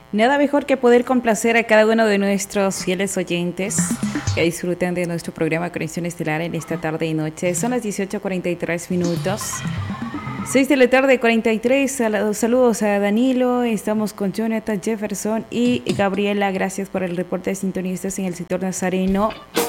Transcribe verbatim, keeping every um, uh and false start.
Nada mejor que poder complacer a cada uno de nuestros fieles oyentes que disfruten de nuestro programa Conexión Estelar en esta tarde y noche. Son las dieciocho cuarenta y tres minutos. seis de la tarde, cuarenta y tres. Saludos a Danilo. Estamos con Jonathan, Jefferson y Gabriela. Gracias por el reporte de sintonistas en el sector nazareno.